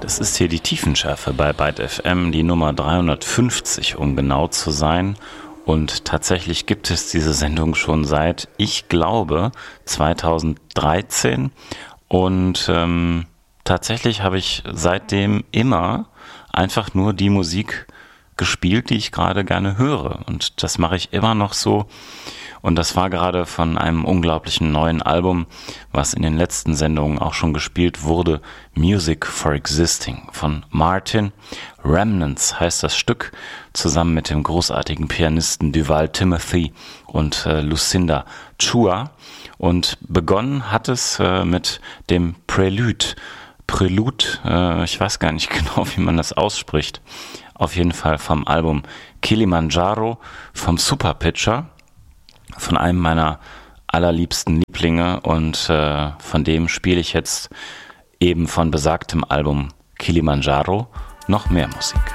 Das ist hier die Tiefenschärfe bei Byte FM, die Nummer 350, um genau zu sein. Und tatsächlich gibt es diese Sendung schon seit, ich glaube, 2013. Und tatsächlich habe ich seitdem immer einfach nur die Musik gespielt, die ich gerade gerne höre. Und das mache ich immer noch so. Und das war gerade von einem unglaublichen neuen Album, was in den letzten Sendungen auch schon gespielt wurde, Music for Existing von Martin. Remnants heißt das Stück, zusammen mit dem großartigen Pianisten Duval Timothy und Lucinda Chua. Und begonnen hat es mit dem Prelude, ich weiß gar nicht genau, wie man das ausspricht. Auf jeden Fall vom Album Kilimanjaro vom Superpitcher, von einem meiner allerliebsten Lieblinge, und von dem spiele ich jetzt eben von besagtem Album Kilimanjaro noch mehr Musik.